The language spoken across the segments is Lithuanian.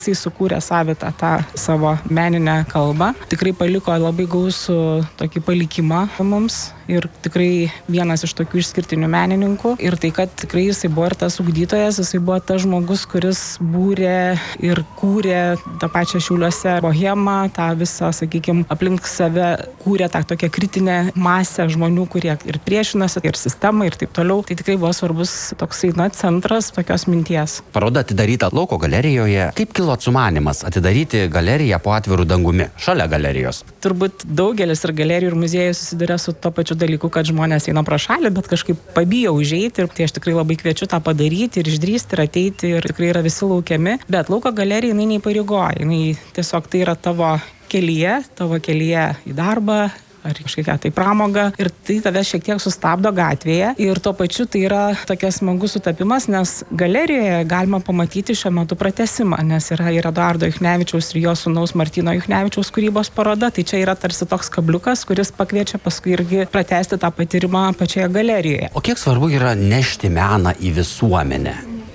Jis sukūrė savitą tą savo meninę kalbą. Tikrai paliko labai gausų tokį palikimą mums ir tikrai vienas iš tokių išskirtinių menininkų. Ir tai, kad tikrai jisai buvo ir tas ugdytojas, jisai buvo tas žmogus, kuris būrė ir kūrė tą pačią Šiauliuose bohemą, tą visą, sakykime, aplink save kūrė tą tokią kritinę masę žmonių, kurie ir priešinosi, ir sistemą, ir taip toliau. Tai tikrai buvo svarbus toksai, centras tokios minties. Paroda atidaryta Lauko galerijoje. Kaip kilo sumanymas atidaryti galeriją po atviru dangumi, šalia galerijos? Turbūt daugelis ir galerijų, ir muziejų susiduria su to pačiu dalyku, kad žmonės eina pro šalį, bet kažkaip pabijo užeiti, ir tai aš tikrai labai kviečiu tą padaryti ir išdrįsti ir ateiti, ir tikrai yra visi laukiami. Bet Lauko galerija, jinai neįpareigoja, jinai tiesiog tai yra tavo kelyje į darbą, ar kažkokia tai pramoga, ir tai tave šiek tiek sustabdo gatvėje, ir tuo pačiu tai yra tokia smagus sutapimas, nes galerijoje galima pamatyti šiuo metu pratesimą, nes yra ir Eduardo Juchnevičiaus ir jo sūnaus Martyno Juchnevičiaus kūrybos paroda, tai čia yra tarsi toks kabliukas, kuris pakviečia paskui irgi pratęsti tą patyrimą pačioje galerijoje. O kiek svarbu yra nešti meną į visuomenę?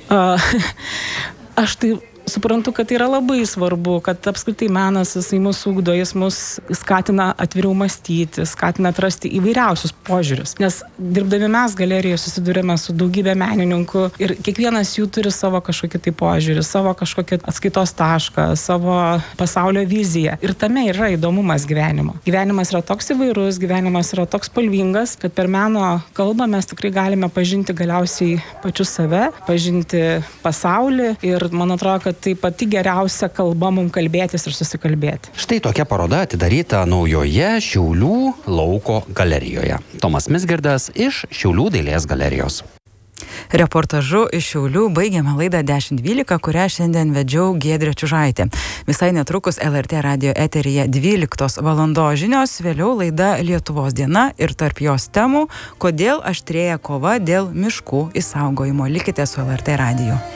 Aš tai suprantu, kad tai yra labai svarbu, kad apskritai menas, jisai mus ugdo, jis mus skatina atviriau mąstyti, skatina atrasti įvairiausius požiūrius. Nes dirbdami mes galerijoje susidurėme su daugybė menininkų ir kiekvienas jų turi savo kažkokį tai požiūrį, savo kažkokį atskaitos tašką, savo pasaulio viziją. Ir tame yra įdomumas gyvenimo. Gyvenimas yra toks įvairus, gyvenimas yra toks spalvingas, kad per meno kalbą mes tikrai galime pažinti galiausiai pačius save, pažinti pasaulį, ir man atrodo, kad tai pati geriausia kalba mums kalbėtis ir susikalbėti. Štai tokia paroda atidaryta naujoje Šiaulių Lauko galerijoje. Tomas Mizgirdas iš Šiaulių dailės galerijos. Reportažu iš Šiaulių baigiame laidą 10.12, kurią šiandien vedžiau Giedrė Čiužaitė. Visai netrukus LRT radijo eteryje 12 valandos žinios, vėliau laida Lietuvos diena ir tarp jos temų, kodėl aštrėja kova dėl miškų išsaugojimo. Likite su LRT radiju.